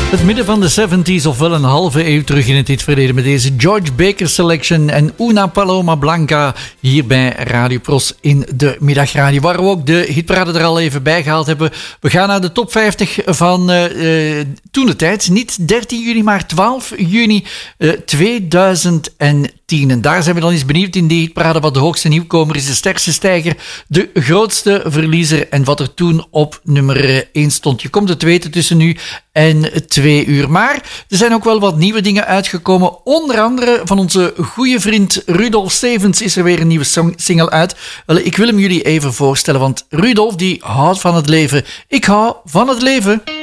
Het midden van de 70s, ofwel een halve eeuw terug in het hitverleden met deze George Baker Selection en Una Paloma Blanca hier bij Radio Pros in de middagradio, waar we ook de hitparade er al even bij gehaald hebben. We gaan naar de top 50 van toen de tijd, niet 13 juni, maar 12 juni 2010. En daar zijn we dan eens benieuwd in die hitparade wat de hoogste nieuwkomer is, de sterkste stijger, de grootste verliezer en wat er toen op nummer 1 stond. Je komt het weten tussen nu en 2 uur. Maar er zijn ook wel wat nieuwe dingen uitgekomen. Onder andere van onze goede vriend Rudolf Stevens is er weer een nieuwe single uit. Wel, ik wil hem jullie even voorstellen, want Rudolf die houdt van het leven. Ik hou van het leven.